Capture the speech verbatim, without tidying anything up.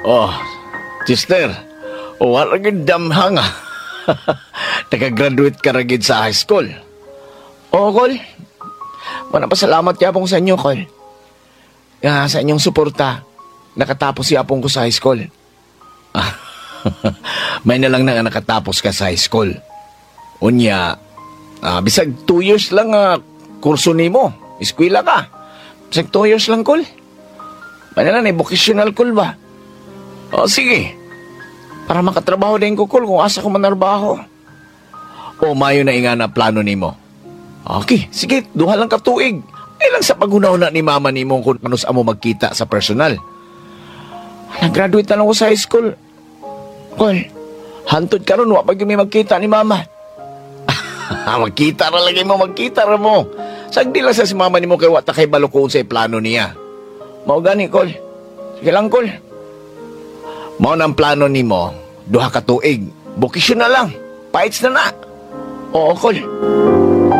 Oh, sister. Oh, wala gid damhang ah. Nakagraduate ka ra gid sa high school. Oo, Col. Manapasalamat yapong sa inyo, Col. Ah, sa inyong suporta, nakatapos si Apong ko sa high school. Ah, may na lang na nga nakatapos ka sa high school. Unya, ah, bisag two years lang ah, kurso nimo, eskwela ka. Bisag two years lang, Col. May na lang eh, vocational, Col ba? O, sige. Para makatrabaho din ko, Col, kung asa ko manarbaho. O, mayo na inga na plano nimo. Okay, sige, duha lang ka tuig. Ay lang sa paghunaw na ni mama ni mo kung ano sa mo magkita sa personal. Nag-graduate na lang ko sa high school. Kol, hantod ka ron, wapag may magkita ni mama. Magkita ra lagi mo, magkita ra mo. Sagdi lang sa si mama ni mo kay wata kay balukon sa plano niya. Mao gani, Kol. Sige lang, Kol. Mao nang plano ni mo, duha ka tuig. Bokisyon na lang. Fights na na. Oo, Kol.